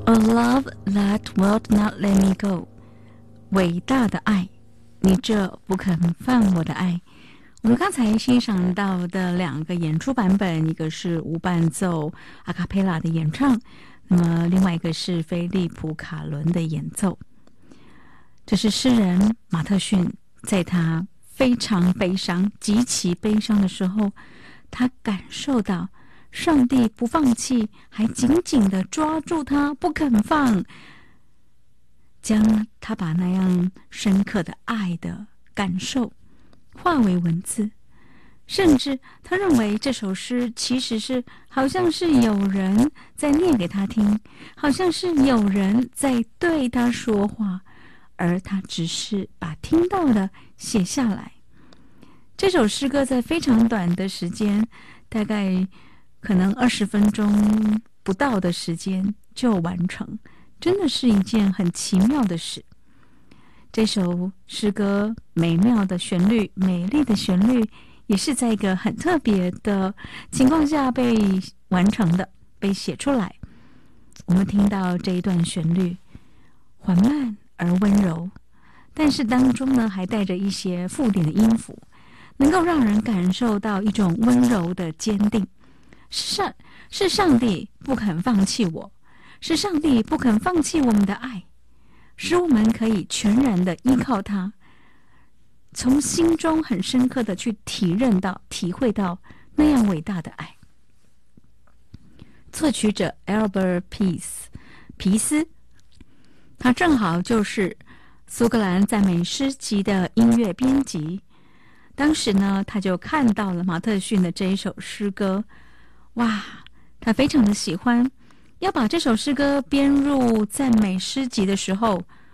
A love that will not let me go， 伟大的爱，你这不肯放我的爱。我们刚才欣赏到的两个演出版本，一个是无伴奏阿卡贝拉的演唱，那么另外一个是菲利普卡伦的演奏。这是诗人马特逊在他非常悲伤、极其悲伤的时候，他感受到上帝不放弃，还紧紧地抓住他不肯放，将他把那样深刻的爱的感受化为文字，甚至他认为这首诗其实是好像是有人在念给他听，好像是有人在对他说话，而他只是把听到的写下来。这首诗歌在非常短的时间，大概可能20分钟不到的时间就完成，真的是一件很奇妙的事。这首诗歌美妙的旋律，美丽的旋律，也是在一个很特别的情况下被完成的，被写出来。我们听到这一段旋律缓慢而温柔，但是当中呢还带着一些附点的音符，能够让人感受到一种温柔的坚定。是上帝不肯放弃我，是上帝不肯放弃我们的爱，使我们可以全然的依靠他，从心中很深刻的去体会到那样伟大的爱。作曲者 Albert皮斯，他正好就是苏格兰赞美诗集的音乐编辑。当时呢，他就看到了马特逊的这一首诗歌，哇，他非常的喜欢，要把这首诗歌编入赞美诗集的时候，